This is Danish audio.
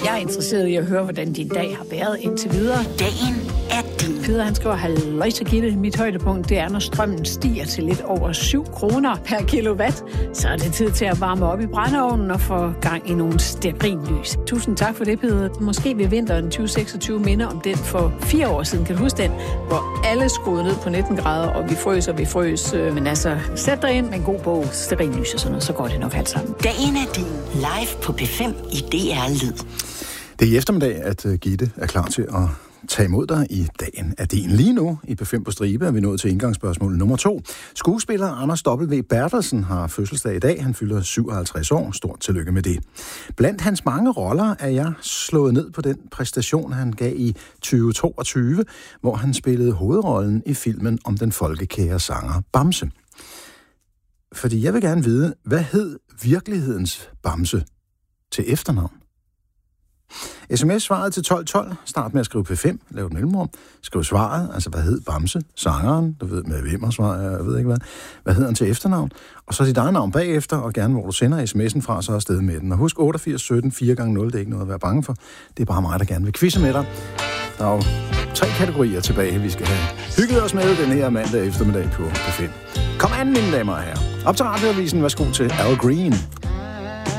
Jeg er interesseret i at høre, hvordan din dag har været indtil videre. Dagen er din. Peder, han skriver, halløj så Gitte. Mit højdepunkt, det er, når strømmen stiger til lidt over 7 kroner per kilowatt. Så er det tid til at varme op i brændeovnen og få gang i nogle stearinlys. Tusind tak for det, Peder. Måske vil vinteren 2026 minde om den for 4 år siden. Kan du huske den? Hvor alle skruede ned på 19 grader, og vi frøs. Men altså, sæt dig ind med en god bog, stearinlys og sådan noget, så går det nok alt sammen. Dagen er din. Live på P5 i DR Lyd. Det er i eftermiddag, at Gitte er klar til at tage imod dig i Dagen er din. Lige nu i P5 på stribe er vi nået til indgangsspørgsmål nummer 2. Skuespiller Anders W. Bertelsen har fødselsdag i dag. Han fylder 57 år. Stort tillykke med det. Blandt hans mange roller er jeg slået ned på den præstation, han gav i 2022, hvor han spillede hovedrollen i filmen om den folkekære sanger Bamse. Fordi jeg vil gerne vide, hvad hed virkelighedens Bamse til efternavn? SMS-svaret til 1212. Start med at skrive P5. Lav et mellemrum. Skriv svaret. Altså, hvad hed Bamse? Sangeren. Du ved, med hvem og svar. Jeg ved ikke hvad. Hvad hedder han til efternavn? Og så dit eget navn bagefter, og gerne hvor du sender sms'en fra, så er afsted med den. Og husk 88 17 4 x 0. Det er ikke noget at være bange for. Det er bare mig, der gerne vil quizze med dig. Der er jo 3 kategorier tilbage, vi skal have hygget os med den her mandag eftermiddag på P5. Kom an, mine damer og herrer. Op til radioavisen. Værsgo til Al Green.